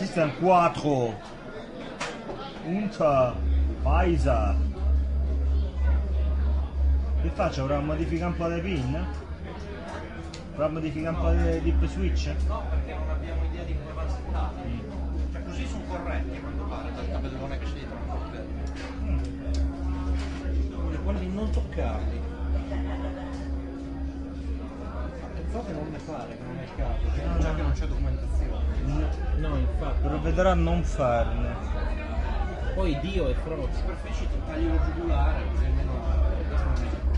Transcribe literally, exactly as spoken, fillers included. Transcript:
System quattro. Unter. Paisa. Che faccio? Ora modifica un po' dei pin? Ora modifica un po' di dip switch? No, perché non abbiamo idea di come va settato. Mm. Cioè così sono corretti a quanto pare, dal tabellone che c'è dietro. Mm. Quelli non toccarli. Fate non ne fare, che non è il caso, cioè no, già no. Che non c'è documentazione. No, no, infatti. Provvederò a non farne. Poi Dio è frocio. Superfici ti tagli lo giugulare, così almeno questo non è.